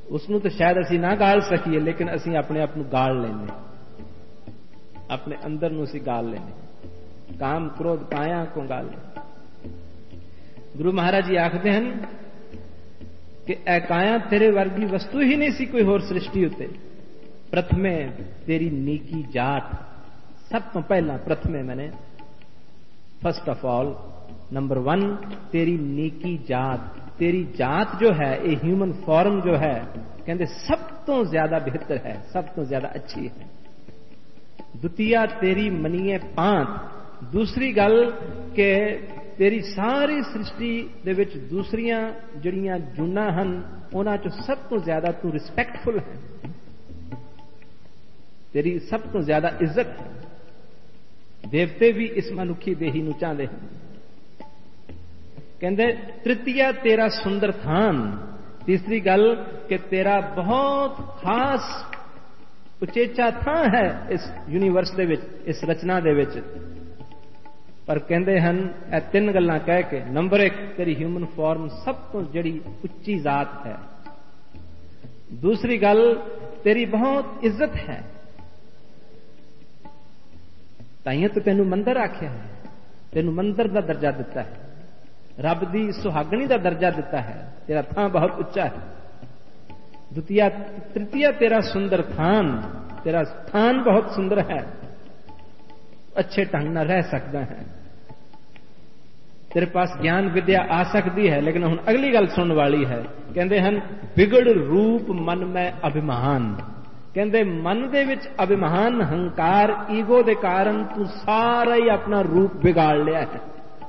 उसनों तो शायद असी ना गाल सकीए, लेकिन असी अपने आप को गाल लेने, अपने अंदर नूं असी गाल लेने। काम क्रोध काया को गाल ले। गुरु महाराज जी आखते हैं कि ऐ काया तेरे वर्गी वस्तु ही नहीं सी कोई होर सृष्टि उत्ते। प्रथमे तेरी नीकी जात, सब तो पहला प्रथमे मैंने फर्स्ट ऑफ ऑल नंबर 1 तेरी नीकी जात, तेरी जात जो है ये ह्यूमन फॉर्म जो है कहते सब तो ज्यादा बेहतर है, सब तो ज्यादा अच्छी है। द्वितीया तेरी मनीए पांत, दूसरी गल के तेरी सारी सृष्टि दे विच दूसरियां जड़ियां जूना हन उन्हां चों सब तो ज्यादा तू रिस्पैक्टफुल है, तेरी सब तो ज्यादा इज्जत है। देवते भी इस मनुखी देही नूं चाहते हैं। कहते तृतीया तेरा सुंदर थान, तीसरी गल कि तेरा बहुत खास उचेचा थां है इस यूनीवर्स दे विच, इस रचना दे विच। पर कहते हैं ए 3 गल्लां कह के नंबर 1 तेरी ह्यूमन फॉर्म सब तो जड़ी उच्ची जात है, दूसरी गल तेरी बहुत इज्जत है, ताइयों तो तेनू मंदिर आख्या है, तेनू मंदिर का दर्जा दिता है, रब दी सुहागणी का दर्जा दिता है, तेरा थां बहुत उच्चा है। तृतीया तेरा सुंदर थान, तेरा स्थान बहुत सुंदर है, अच्छे ढंग नाल रह सकता है, तेरे पास ज्ञान विद्या आ सकती है। लेकिन हुण अगली गल सुनने वाली है, कहते हैं बिगड़ रूप मन में अभिमान। कहते मन दे विच अभिमान हंकार ईगो दे कारण तू सारा ही अपना रूप बिगाड़ लिया है।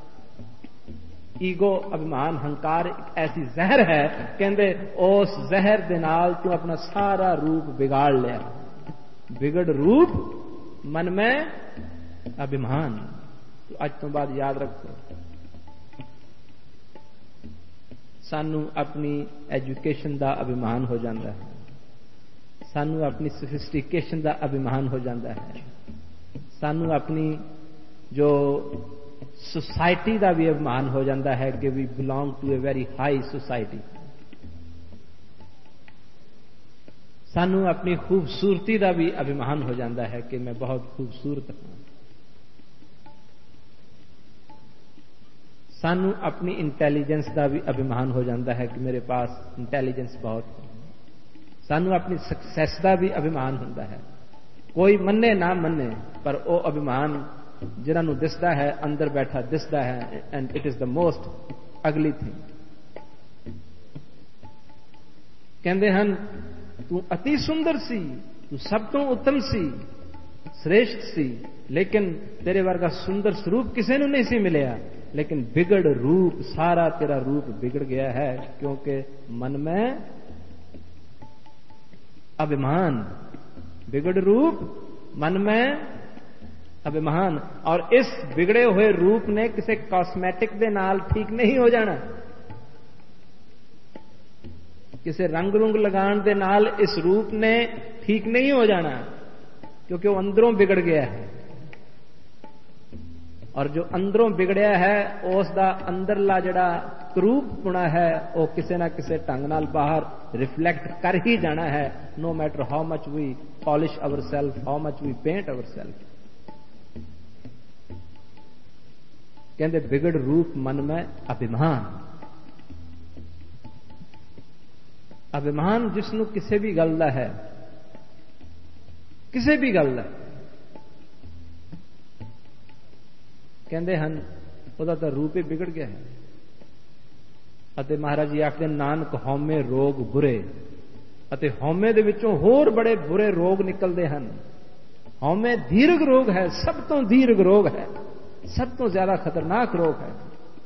ईगो अभिमान हंकार एक ऐसी जहर है, कहते उस जहर दे नाल तू अपना सारा रूप बिगाड़ लिया। बिगड़ रूप मन में अभिमान, तो आज तो बाद याद रखो, सानू अपनी एजुकेशन का अभिमान हो जाता है, सानू अपनी सोफिस्टिकेशन का अभिमान हो जाता है, सानू अपनी जो सोसाइटी का भी अभिमान हो जाता है कि we belong to a very high society. सानू अपनी खूबसूरती का भी अभिमान हो जाता है कि मैं बहुत खूबसूरत हूं। सानू अपनी इंटैलीजेंस का भी अभिमान हो जाता है कि मेरे पास इंटैलीजेंस बहुत है। सानू अपनी सक्सैस का भी अभिमान होता है, कोई मन्ने ना मन्ने पर वो अभिमान जिन्होंने दिसदा है अंदर बैठा दिसदा है, and it is the most अगली थिंग। कहते हैं तू अति सुंदर सी, तू सब तो उत्तम सी, श्रेष्ठ सी, लेकिन तेरे वर्गा सुंदर स्वरूप किसी ने नहीं सी मिलया। लेकिन बिगड़ रूप, सारा तेरा रूप बिगड़ गया है, क्योंकि मन में अभिमान। बिगड़ रूप मन में अभिमान, और इस बिगड़े हुए रूप ने किसी कॉस्मेटिक दे नाल ठीक नहीं हो जाना, किसी रंग रुंग लगान दे नाल इस रूप ने ठीक नहीं हो जाना, क्योंकि वो अंदरों बिगड़ गया है। और जो अंदरों बिगड़िया है उसका अंदरला जड़ा करूपपुणा है वो किसी ना किसी ढंग नाल बाहर रिफ्लैक्ट कर ही जाना है, no matter how much we polish our self, how much we paint our self. कहते बिगड़ रूप मन में अभिमान। अभिमान जिसनों किसी भी गल दा है, किसी भी गल दा कहते हैं ਉਹਦਾ ਤਾਂ रूप ही बिगड़ गया है। ਅਤੇ महाराज जी आखਦੇ नानक हौमे रोग बुरे, ਅਤੇ हौमे ਦੇ ਵਿੱਚੋਂ ਹੋਰ बड़े बुरे रोग निकलते हैं। हौमे दीर्घ रोग है, सब तो दीर्घ रोग है, सब तो ज्यादा खतरनाक रोग है।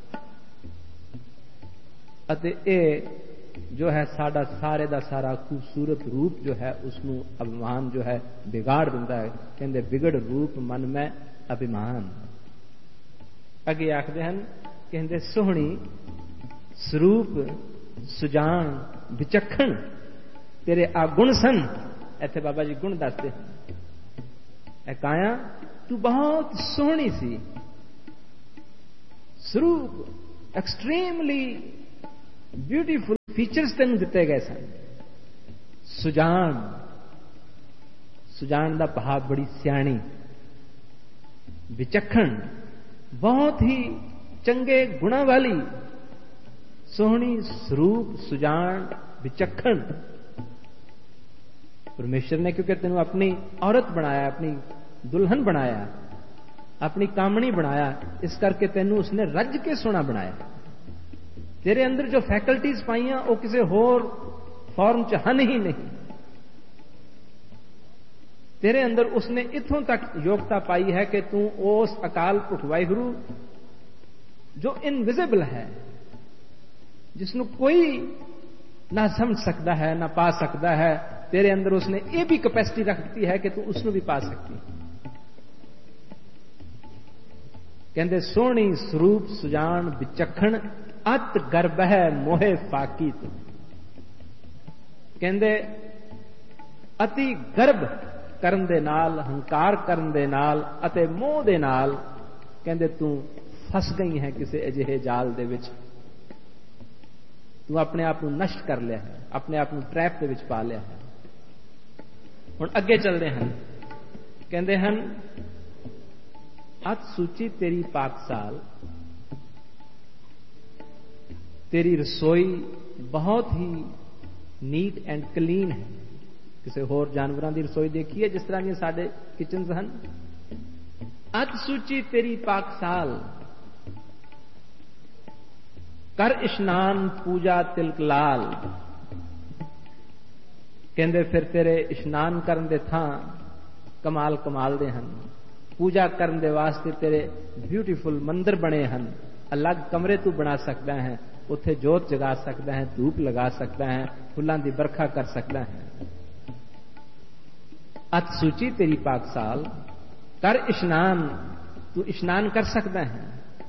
ਅਤੇ ਇਹ जो है साडा सारे का सारा खूबसूरत रूप जो है उसनों अभिमान जो है बिगाड़ दिंदा है। कहते बिगड़ रूप मन में अभिमान। अगे आखते हैं कहते सोहनी स्वरूप सुजान विचक्षण तेरे आ गुण सन। इत्थे बाबा जी गुण दसते हैं, काया तू बहुत सोहनी सी, स्वरूप एक्सट्रीमली ब्यूटीफुल फीचर्स तेन दिते गए सन। ਸੁਜਾਨ, ਸੁਜਾਨ ਦਾ ਭਾਵ ਬੜੀ ਸਿਆਣੀ, ਵਿਚਖਣ, ਬਹੁਤ ਹੀ ਚੰਗੇ ਗੁਣਾਂ ਵਾਲੀ, ਸੋਹਣੀ ਸਰੂਪ, ਸੁਜਾਨ, ਵਿਚਖਣ। परमेश्वर ने क्योंकि तेन अपनी औरत बनाया, अपनी दुल्हन बनाया, अपनी कामणी बनाया, इस करके तेन उसने रज के सोना बनाया। तेरे अंदर जो फैकल्टीज पाइया वो किसी होर फॉर्म च हन ही नहीं। तेरे अंदर उसने इथों तक योग्यता पाई है कि तू उस अकाल पुरख वाहिगुरु जो इनविजिबल है, जिसनु कोई ना समझ सकता है ना पा सकता है, तेरे अंदर उसने ये भी कैपेसिटी रखती है कि तू उसनु भी पा सकती। कहते सोहनी स्वरूप सुजान विचखण अत गर्भ है मोहे फाकी तू। कहते अति गर्भ करन दे नाल, हंकार करन दे नाल अते मोह दे नाल कहते तू फस गई है किसी अजिहे जाल दे विच। तू अपने आप को नष्ट कर लिया है, अपने आप को ट्रैप दे विच पा लिया है। हुण अगे चलते हैं, कहते हैं अत सूची तेरी पाकसाल, तेरी रसोई बहुत ही नीट एंड क्लीन है। किसी होर जानवरों की रसोई देखी है जिस तरह की साडे किचन हैं? अत सूची तेरी पाकसाल, कर इशनान पूजा तिलक लाल। कहते फिर तेरे इशनान करन दे थां कमाल कमाल दे हन, पूजा करन दे वास्ते तेरे ब्यूटीफुल मंदिर बने हन। अलग कमरे तू बना सकता है, उत्थे जोत जगा सकता है, धूप लगा सकता है, फुल्लां दी बरखा कर सकता है। अत सूची तेरी पाकसाल, कर इशनान, तू इशनान कर सकता है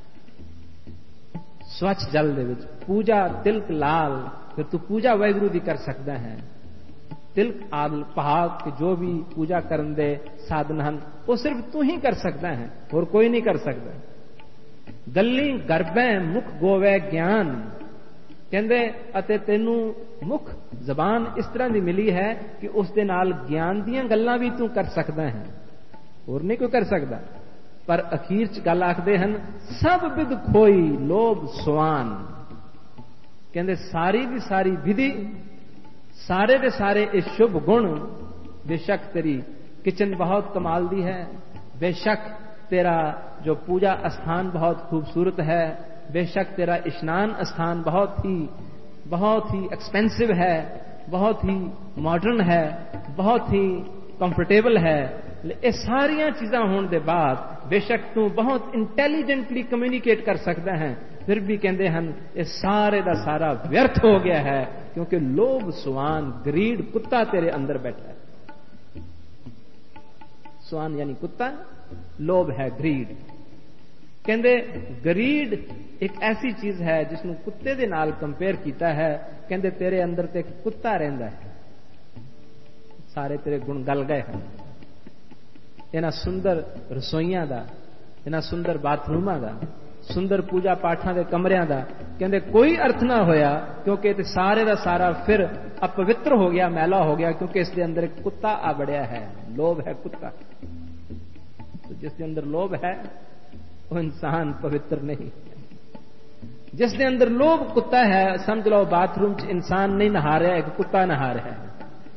स्वच्छ जल दे विच। पूजा तिलक लाल, फिर तू पूजा वाहिगुरु दी कर सकता है। तिलक आदि पहाग के जो भी पूजा करन दे साधन हन वो सिर्फ तू ही कर सकता है और कोई नहीं कर सकता। गल्ली गर्भै मुख गोवै ज्ञान, कहते अते तेनू मुख जबान इस तरह की मिली है कि उस दे नाल ज्ञान दीयां गल्लां भी तू कर सकता है, और नहीं कोई कर सकता। पर अखीर च गल आखदे हन सब विध खोई लोभ सुआन। कहते सारी दी सारी विधि, सारे दे सारे ये शुभ गुण, बेशक तेरी किचन बहुत कमाल दी है, बेशक तेरा जो पूजा स्थान बहुत खूबसूरत है, बेशक तेरा स्नान स्थान बहुत ही एक्सपेंसिव है, बहुत ही मॉडर्न है, बहुत ही कंफर्टेबल है। ये सारिया चीज़ां होने के बाद बेशक तू बहुत इंटैलीजेंटली कम्युनिकेट कर सकता है, फिर भी कहते हैं ये सारे का सारा व्यर्थ हो गया है, क्योंकि लोभ सुआन ग्रीड कुत्ता तेरे अंदर बैठा है। सुआन यानी कुत्ता, लोभ है ग्रीड। कहते ग्रीड एक ऐसी चीज है जिसनों कुत्ते दे नाल कंपेयर किया है। कहते तेरे अंदर तो एक कुत्ता रहिंदा है, सारे तेरे गुण गल गए हैं। इन्हां सुंदर रसोइयां दा, इन्हां सुंदर बाथरूमां दा, सुंदर पूजा पाठां दे कमरियां दा कहते कोई अर्थ ना होया, क्योंकि इस सारे का सारा फिर अपवित्र हो गया, मैला हो गया, क्योंकि इसके अंदर एक कुत्ता आ बड़िया है। लोभ है कुत्ता, तो जिसके अंदर लोभ है वो इंसान पवित्र नहीं। जिसके अंदर लोभ कुत्ता है, समझ लो बाथरूम च इंसान नहीं नहा रहा, एक कुत्ता नहा रहा है।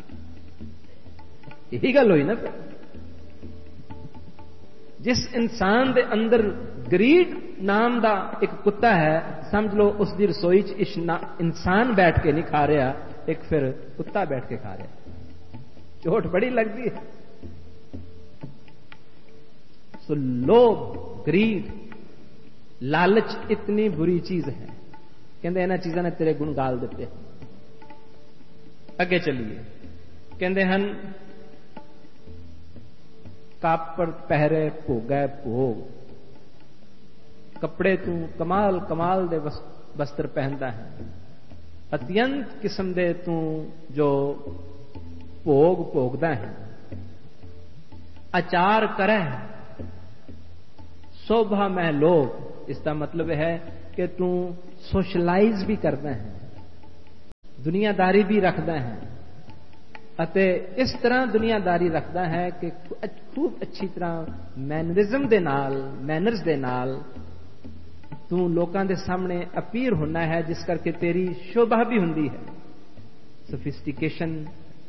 यही गल हुई ना। जिस इंसान दे अंदर ग्रीड नाम दा एक कुत्ता है, समझ लो उसकी रसोई च इंसान बैठ के नहीं खा रहा, एक फिर कुत्ता बैठ के खा रहा। चोट बड़ी लगती है। सो लोभ, ग्रीड, लालच इतनी बुरी चीज है। कहते इन्हां चीज़ों ने तेरे गुण गाल दिते। अगे चलिए, कहते हैं कापड़ पहरे भोगै भोग। कपड़े तू कमाल कमाल दे वस्त्र पहनता है, अत्यंत किस्म दे तू जो भोग भोगदा है। आचार करे शोभा में लोग, इसका मतलब है कि तू सोशलाइज भी करता है, दुनियादारी भी रखता है, ਅਤੇ ਇਸ ਤਰ੍ਹਾਂ ਦੁਨੀਆਦਾਰੀ ਰੱਖਦਾ ਹੈ ਕਿ ਖੂਬ ਅੱਛੀ ਤਰ੍ਹਾਂ ਮੈਨਰਿਜ਼ਮ ਦੇ ਨਾਲ, ਮੈਨਰਸ ਦੇ ਨਾਲ ਤੂੰ ਲੋਕਾਂ ਦੇ ਸਾਹਮਣੇ ਅਪੀਅਰ ਹੋਣਾ ਹੈ, ਜਿਸ ਕਰਕੇ ਤੇਰੀ ਸ਼ੋਭਾ ਵੀ ਹੁੰਦੀ ਹੈ। ਸੋਫਿਸਟੀਕੇਸ਼ਨ,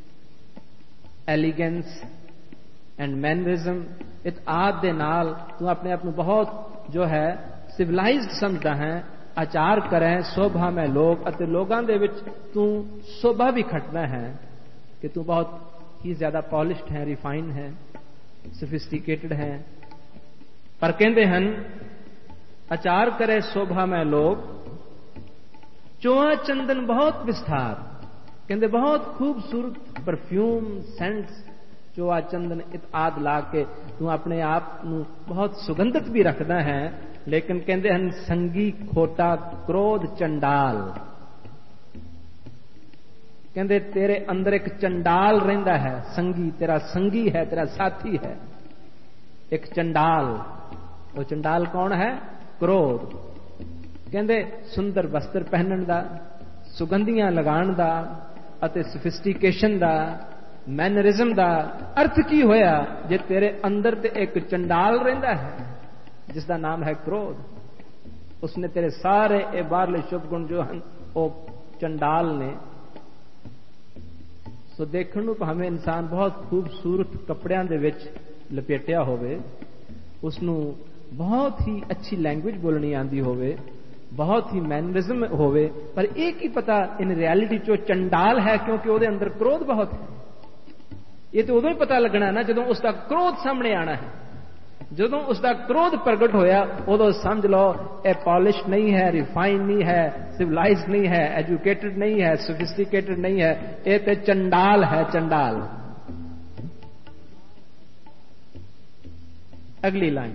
ਐਲੀਗੈਂਸ ਐਂਡ ਮੈਨਰਿਜ਼ਮ ਆਦਿ ਦੇ ਨਾਲ ਤੂੰ ਆਪਣੇ ਆਪ ਨੂੰ ਬਹੁਤ ਜੋ ਹੈ ਸਿਵਲਾਈਜ਼ਡ ਸਮਝਦਾ ਹੈ। ਆਚਾਰ ਕਰੇ ਸ਼ੋਭਾ ਮੈਂ ਲੋਕ, ਅਤੇ ਲੋਕਾਂ ਦੇ ਵਿੱਚ ਤੂੰ ਸ਼ੋਭਾ ਵੀ ਖੱਟਦਾ ਹੈ कि तू बहुत ही ज्यादा पॉलिश्ड है, रिफाइंड है, सोफिस्टिकेटेड है। पर कहते हैं आचार करे शोभा में लोग, चोआ चंदन बहुत विस्तार, कहते बहुत खूबसूरत परफ्यूम, सेंट्स, चोआ चंदन आदि ला के तू अपने आप नू बहुत सुगंधित भी रखता है। लेकिन कहते हैं संगी खोटा क्रोध चंडाल, कहते तेरे अंदर एक चंडाल रहिंदा है। संगी तेरा संगी है, तेरा साथी है एक चंडाल। वो चंडाल कौन है? क्रोध। कहते सुंदर वस्त्र पहनन दा, सुगंधियां लगाण दा अते सोफिस्टिकेशन दा, मैनरिज्म दा अर्थ की होया जे तेरे अंदर ते एक चंडाल रहिंदा है जिसका नाम है क्रोध। उसने तेरे सारे ये बाहरले शुभ गुण जो हैं वो चंडाल ने। सो देखण नूं भावें इंसान बहुत खूबसूरत कपड़ियां दे विच लपेटिया होवे, उसनूं बहुत ही अच्छी लैंग्वेज बोलनी आंदी होवे, बहुत ही मैनरिज्म होवे, पर एक ही पता इन रियलिटी चो चंडाल है, क्योंकि ਉਹਦੇ अंदर क्रोध बहुत है। ये तो उदों ही पता लगना ना जदों उसका क्रोध सामने आना है। जदों उसका क्रोध प्रगट होया उदों समझ लो ये पॉलिश नहीं है, रिफाइंड नहीं है, सिविलाइज नहीं है, एजुकेटेड नहीं है, सोफिस्टिकेटेड नहीं है, ये तो चंडाल है, चंडाल। अगली लाइन,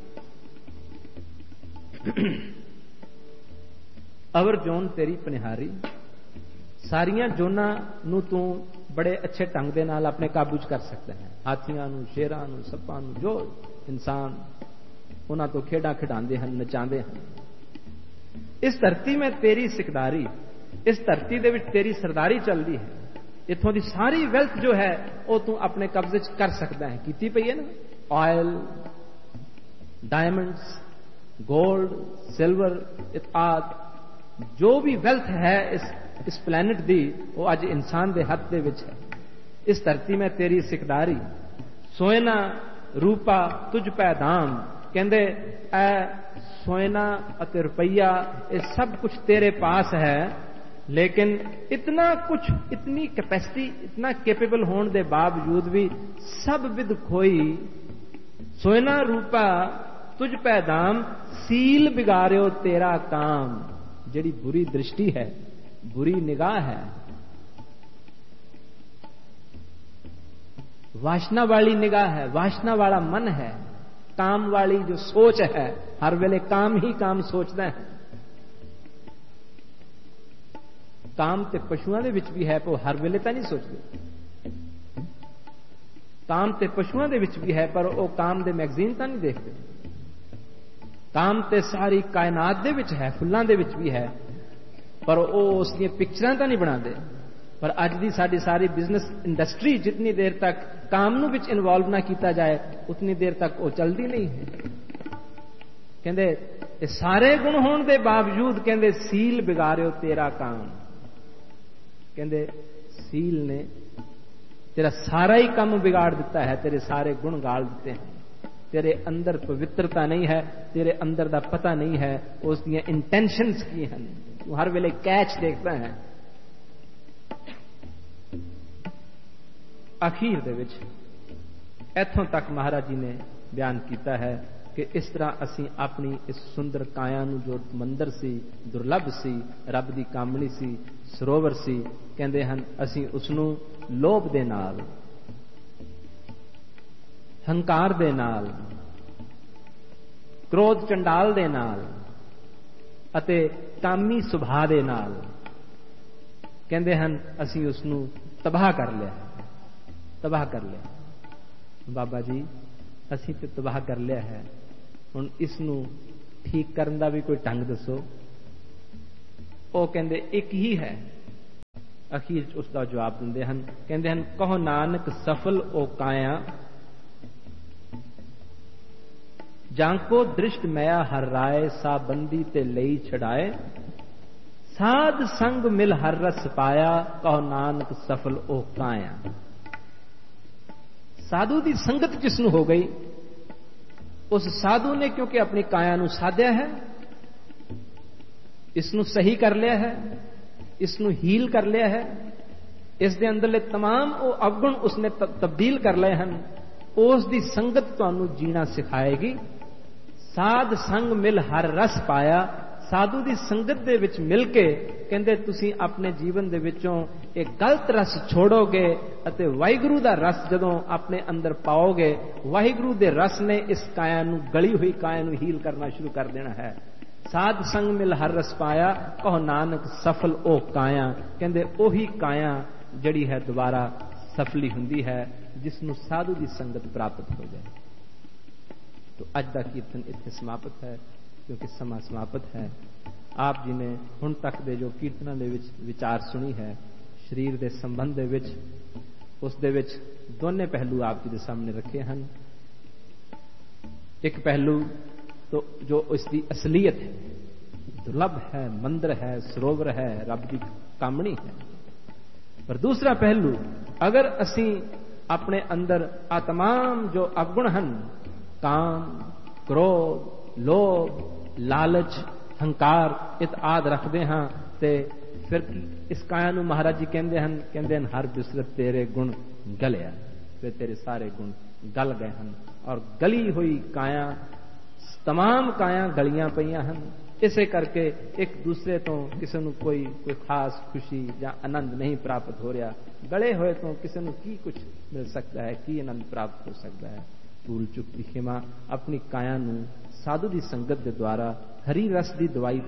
अवर जोन तेरी पनिहारी, सारियां जोना नू तू बड़े अच्छे ढंग दे नाल अपने काबू च कर सकते हैं। हाथियां नू, शेरां नू, सप्पां नू, जो इंसान उन्हां तो खेड़ा खिडांदे हन, नचांदे हन। इस धरती में तेरी सिकदारी, इस धरती दे विच तेरी सरदारी चलती है। इत्थों दी सारी वेल्थ जो है वो तू अपने कब्जे च कर सकता है। कीती पई है ना, ऑयल, डायमंड्स, गोल्ड, सिल्वर आदि जो भी वेल्थ है इस प्लैनेट दी वो अज इंसान दे हथ दे विच है। इस धरती में तेरी सिकदारी, सोयना रूपा तुझ पै दाम, कहंदे ए सोयना अते रुपया ये सब कुछ तेरे पास है, लेकिन इतना कुछ, इतनी कैपेसिटी, इतना कैपेबल होने के बावजूद भी सब विद खोई। सोयना रूपा तुझ पै दाम, सील बिगाड़ियो तेरा काम। जिहड़ी बुरी दृष्टि है, बुरी निगाह है, वासना वाली निगाह है, वासना वाला मन है, काम वाली जो सोच है, हर वेले काम ही काम सोचता है। काम ते पशुओं दे विच भी है, पर हर वेले तो नहीं सोचते। काम ते पशुओं दे विच भी है, पर वो काम दे मैगजीन तो नहीं देखते। काम ते सारी कायनात दे विच है, फुल्लां दे विच भी है, पर वो उसकी पिक्चरां तो नहीं बनाते। पर अज दी सारी बिजनेस इंडस्ट्री जितनी देर तक काम नूं विच इन्वॉल्व ना किया जाए उतनी देर तक वो चलती नहीं है। कहते सारे गुण होने के बावजूद कहते सील बिगाड़ियो तेरा काम। कहते सील ने तेरा सारा ही काम बिगाड़ दिता है, तेरे सारे गुण गाल दिते हैं। तेरे अंदर पवित्रता नहीं है, तेरे अंदर दा पता नहीं है उसकी इंटेंशंस की हैं। तू हर वेले कैच देखता है। अखीर दे विच इत्थों तक महाराज जी ने बयान किया है कि इस तरह असी अपनी इस सुंदर काया नूं जो मंदिर सी, दुर्लभ सी, रब दी कामणी सी, सरोवर सी, कहंदे हन असी उसनूं लोभ दे नाल, हंकार दे नाल, क्रोध चंडाल दे नाल अते कामी सुभाव दे नाल कहंदे हन असी उसनूं तबाह कर लिया, तबाह कर लिया। बाबा जी असी तो तबाह कर लिया है, हुण इसनूं ठीक करन दा भी कोई ढंग दसो। वो कहंदे एक ही है, ਅਖੀਰ 'ਚ ਉਸ ਦਾ ਜਵਾਬ ਦਿੰਦੇ ਹਨ, ਕਹਿੰਦੇ ਹਨ, ਕਹੋ ਨਾਨਕ ਸਫਲ ਉਹ ਕਾਇਆ, ਜਾਂਕੋ ਦ੍ਰਿਸ਼ਟ ਮਇਆ ਹਰ ਰਾਏ, ਸਾਬੰਦੀ ਤੇ ਲਈ ਛਡਾਏ, ਸਾਧ ਸੰਗ ਮਿਲ ਹਰ ਰਸ ਪਾਇਆ, ਕਹੋ ਨਾਨਕ ਸਫਲ ਉਹ ਕਾਇਆ। ਸਾਧੂ ਦੀ ਸੰਗਤ ਜਿਸ ਨੂੰ ਹੋ ਗਈ, ਉਸ ਸਾਧੂ ਨੇ ਕਿਉਂਕਿ ਆਪਣੀ ਕਾਇਆ ਨੂੰ ਸਾਧਿਆ ਹੈ, ਇਸ ਨੂੰ ਸਹੀ ਕਰ ਲਿਆ ਹੈ, ਇਸ ਨੂੰ ਹੀਲ ਕਰ ਲਿਆ ਹੈ, ਇਸ ਦੇ ਅੰਦਰਲੇ तमाम ਉਹ ਅਵਗੁਣ ਉਸਨੇ ਤਬਦੀਲ ਕਰ ਲਏ ਹਨ। ਉਸ ਦੀ ਸੰਗਤ ਤੁਹਾਨੂੰ ਜੀਣਾ ਸਿਖਾਏਗੀ। ਸਾਧ ਸੰਗ ਮਿਲ ਹਰ ਰਸ ਪਾਇਆ, ਸਾਧੂ ਦੀ ਸੰਗਤ ਦੇ ਵਿੱਚ ਮਿਲ ਕੇ ਕਹਿੰਦੇ ਤੁਸੀਂ ਆਪਣੇ ਜੀਵਨ ਦੇ ਵਿੱਚੋਂ ਇਹ ਗਲਤ ਰਸ ਛੋੜੋਗੇ ਅਤੇ ਵਾਹਿਗੁਰੂ ਦਾ ਰਸ ਜਦੋਂ ਆਪਣੇ ਅੰਦਰ ਪਾਓਗੇ, ਵਾਹਿਗੁਰੂ ਦੇ ਰਸ ਨੇ ਇਸ ਕਾਇਆ ਨੂੰ, ਗਲੀ ਹੋਈ ਕਾਇਆ ਨੂੰ ਹੀਲ ਕਰਨਾ ਸ਼ੁਰੂ ਕਰ ਦੇਣਾ ਹੈ। ਸਾਧ ਸੰਗ ਮਿਲ ਹਰ ਰਸ ਪਾਇਆ, ਕਹੋ ਨਾਨਕ ਸਫਲ ਉਹ ਕਾਇਆ। ਕਹਿੰਦੇ ਉਹੀ ਕਾਇਆ ਜਿਹੜੀ ਹੈ ਦੁਬਾਰਾ ਸਫਲੀ ਹੁੰਦੀ ਹੈ, ਜਿਸ ਨੂੰ ਸਾਧੂ ਦੀ ਸੰਗਤ ਪ੍ਰਾਪਤ ਹੋ ਜਾਏ। तो अज का कीर्तन इत्थे समाप्त है, क्योंकि समा समाप्त है। आप जी ने हुण तक दे जो कीर्तनां दे विच विचार सुनी है, शरीर के संबंध दे विच, उस दे विच दोने पहलू आप जी के सामने रखे हैं। एक पहलू तो जो इसकी असलीयत है, दुर्लभ है, मंदिर है, सरोवर है, रब की कामणी है। पर दूसरा पहलू, अगर असी अपने अंदर आ तमाम जो अवगुण हैं, काम, क्रोध, लोभ, लालच, हंकार इत आद रखते हाँ, ते फिर इस काया नूं महाराज जी कहते हैं हर बिसरत तेरे गुण गलिया, फिर तेरे सारे गुण गल गए हैं। और गली हुई काया, तमाम काया गलियां पईयां हैं। इसे करके एक दूसरे तो किसी नूं कोई खास खुशी या आनंद नहीं प्राप्त हो रहा। गले हुए तो किसी नूं की कुछ मिल सकता है, की आनंद प्राप्त हो सकता है। भूल चुक दी खिमा, अपनी काया नूं साधु की संगत के द्वारा हरी रस की दवाई